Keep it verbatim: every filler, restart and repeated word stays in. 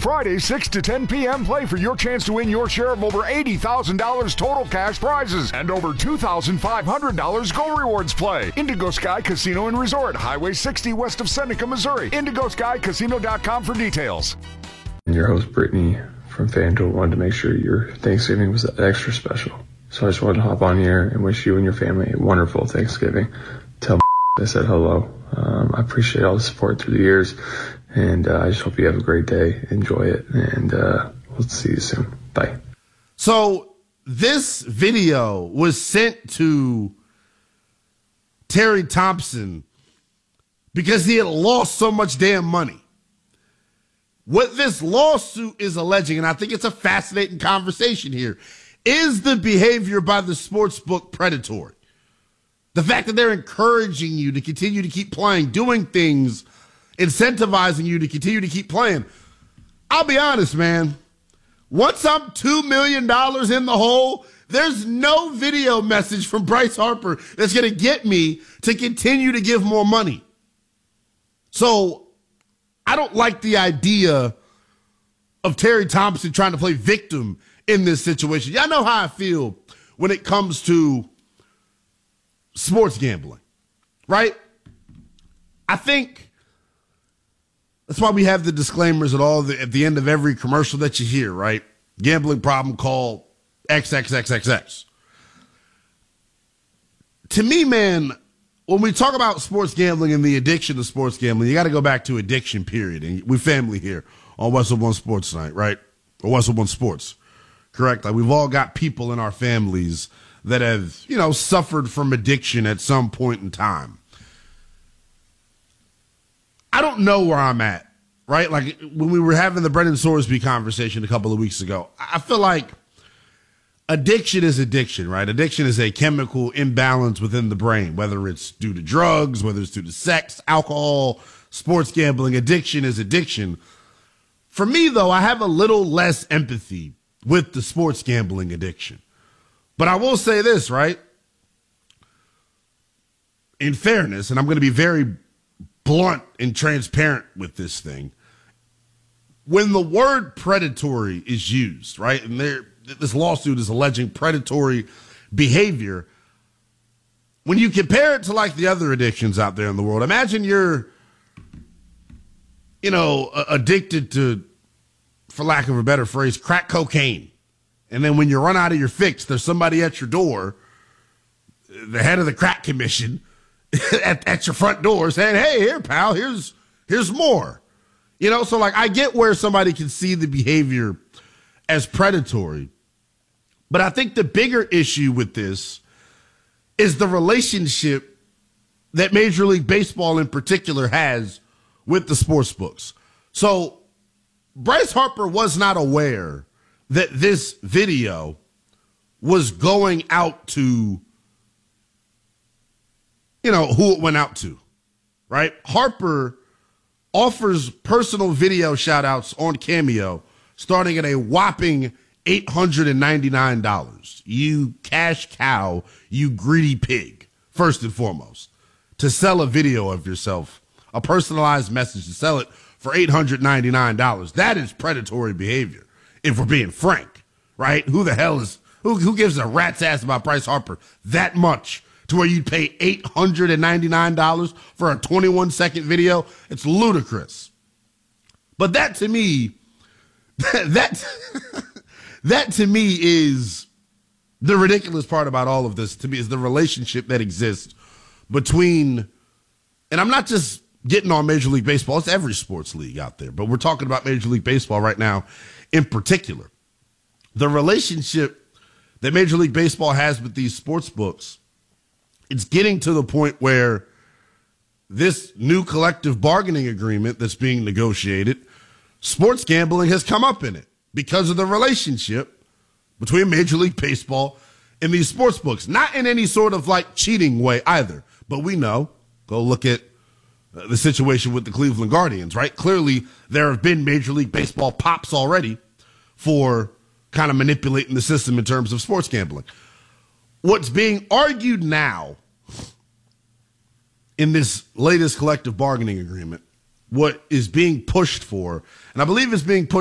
Friday, six to ten p.m., play for your chance to win your share of over eighty thousand dollars total cash prizes and over two thousand five hundred dollars Go Rewards play. Indigo Sky Casino and Resort, Highway sixty west of Seneca, Missouri. indigo sky casino dot com for details. Your host, Brittany from FanDuel, wanted to make sure your Thanksgiving was extra special. So I just wanted to hop on here and wish you and your family a wonderful Thanksgiving. Tell I said hello. Um, I appreciate all the support through the years, and uh, I just hope you have a great day. Enjoy it, and uh, we'll see you soon. Bye. So this video was sent to Terry Thompson because he had lost so much damn money. What this lawsuit is alleging, and I think it's a fascinating conversation here, is the behavior by the sportsbook predatory. The fact that they're encouraging you to continue to keep playing, doing things, incentivizing you to continue to keep playing. I'll be honest, man. Once I'm two million dollars in the hole, there's no video message from Bryce Harper that's going to get me to continue to give more money. So I don't like the idea of Terry Thompson trying to play victim in this situation. Y'all know how I feel when it comes to sports gambling, right? I think that's why we have the disclaimers at all the, at the end of every commercial that you hear, right? Gambling problem, call triple X. To me, man, when we talk about sports gambling and the addiction to sports gambling, you got to go back to addiction, period. And we family here on Westwood One Sports tonight, right? Or Westwood One Sports, correct? Like we've all got people in our families that have, you know, suffered from addiction at some point in time. I don't know where I'm at, right? Like when we were having the Brendan Sorsby conversation a couple of weeks ago, I feel like addiction is addiction, right? Addiction is a chemical imbalance within the brain, whether it's due to drugs, whether it's due to sex, alcohol, sports gambling. Addiction is addiction. For me, though, I have a little less empathy with the sports gambling addiction. But I will say this, right? In fairness, and I'm going to be very blunt and transparent with this thing, when the word predatory is used, right, and there, this lawsuit is alleging predatory behavior, when you compare it to like the other addictions out there in the world, imagine you're, you know, addicted to, for lack of a better phrase, crack cocaine. And then when you run out of your fix, there's somebody at your door, the head of the crack commission, at, at your front door saying, hey, here, pal, here's here's more. You know, so like I get where somebody can see the behavior as predatory. But I think the bigger issue with this is the relationship that Major League Baseball in particular has with the sports books. So Bryce Harper was not aware that this video was going out to, you know, who it went out to, right? Harper offers personal video shout outs on Cameo starting at a whopping eight hundred ninety-nine dollars. You cash cow, you greedy pig, first and foremost, to sell a video of yourself, a personalized message, to sell it for eight hundred ninety-nine dollars. That is predatory behavior, if we're being frank, right? Who the hell is, who, who gives a rat's ass about Bryce Harper that much to where you'd pay eight hundred ninety-nine dollars for a twenty-one second video? It's ludicrous. But that to me, that, that to me is the ridiculous part about all of this, to me, is the relationship that exists between, and I'm not just getting on Major League Baseball, it's every sports league out there, but we're talking about Major League Baseball right now in particular. The relationship that Major League Baseball has with these sports books, it's getting to the point where this new collective bargaining agreement that's being negotiated, sports gambling has come up in it because of the relationship between Major League Baseball and these sports books. Not in any sort of like cheating way either, but we know, go look at the situation with the Cleveland Guardians, right? Clearly there have been Major League Baseball pops already for kind of manipulating the system in terms of sports gambling. What's being argued now in this latest collective bargaining agreement, what is being pushed for, and I believe it's being pushed